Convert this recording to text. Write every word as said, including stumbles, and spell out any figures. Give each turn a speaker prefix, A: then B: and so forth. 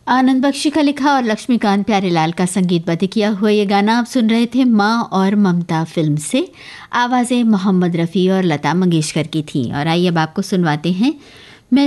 A: आनंद बख्शी का लिखा और लक्ष्मीकांत प्यारेलाल का संगीतबद्ध किया हुआ ये गाना आप सुन रहे थे माँ और ममता फिल्म से। आवाज़ें मोहम्मद रफ़ी और लता मंगेशकर की थी। और आइए अब आपको सुनवाते हैं